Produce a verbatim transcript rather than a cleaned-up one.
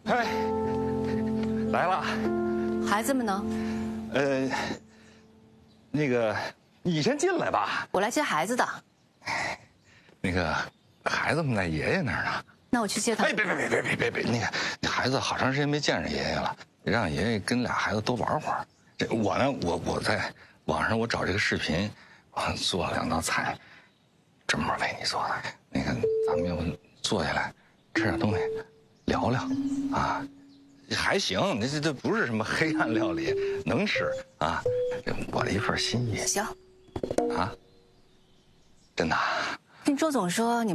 哎，来了。 孩子们呢？ 呃，那个，你先进来吧。 我来接孩子的。 那个，孩子们在爷爷那儿呢。 那我去接他。 哎，别别别别别别别！那个，那孩子好长时间没见着爷爷了，让爷爷跟俩孩子多玩会儿。这我呢，我我在网上我找这个视频，我做了两道菜，专门为你做的。那个，咱们要不坐下来吃点东西，聊聊，啊，还行。这这这不是什么黑暗料理，能吃啊。这我的一份心意。 行。 啊？真的？ 听周总说你。